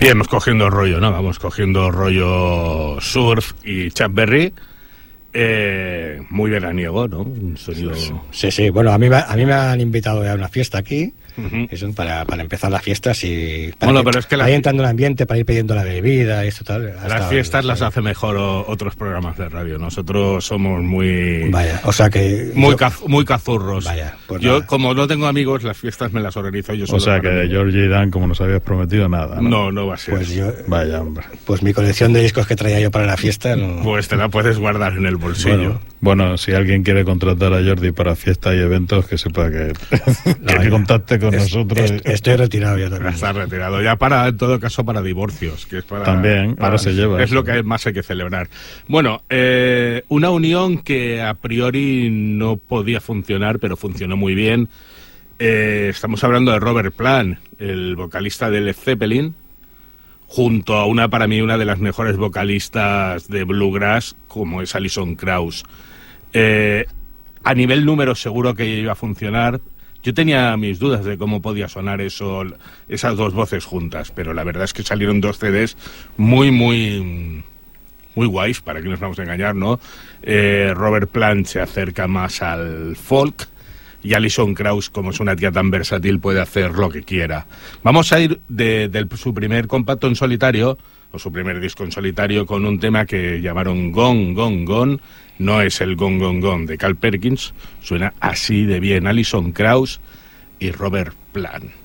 Y vamos cogiendo rollo, ¿no? Vamos cogiendo rollo surf y Chuck Berry. Muy veraniego, ¿no? Un sonido... Sí. Bueno, a mí me han invitado a una fiesta aquí. Eso para empezar las fiestas y pero es que ir entrando en el ambiente, para ir pidiendo la bebida y eso tal. Las fiestas las hace mejor otros programas de radio. Nosotros somos muy... Vaya, o sea que... Muy cazurros. Vaya, pues yo, nada. Como no tengo amigos, las fiestas me las organizo yo solo. O sea que de Georgie y Dan, como nos habías prometido, nada, ¿no? No va a ser. Vaya, hombre. Pues mi colección de discos que traía yo para la fiesta... No... Pues te la puedes guardar en el bolsillo. Bueno, si alguien quiere contratar a Jordi para fiestas y eventos, que sepa que contacte con nosotros. Estoy retirado ya también. Está retirado. Ya en todo caso, para divorcios. Que es para, también, ahora se lleva. Es lo que más hay que celebrar. Bueno, una unión que a priori no podía funcionar, pero funcionó muy bien. Estamos hablando de Robert Plant, el vocalista de Led Zeppelin, junto a para mí una de las mejores vocalistas de bluegrass, como es Alison Krauss. A nivel número seguro que iba a funcionar. Yo tenía mis dudas de cómo podía sonar esas dos voces juntas, pero la verdad es que salieron 2 CDs muy guays, para que nos vamos a engañar, ¿no? Robert Plant se acerca más al folk y Alison Krauss, como es una tía tan versátil, puede hacer lo que quiera. Vamos a ir de su primer compacto en solitario, o su primer disco en solitario, con un tema que llamaron Gone, Gone, Gone. No es el Gone, Gone, Gone de Carl Perkins, suena así de bien. Alison Krauss y Robert Plant.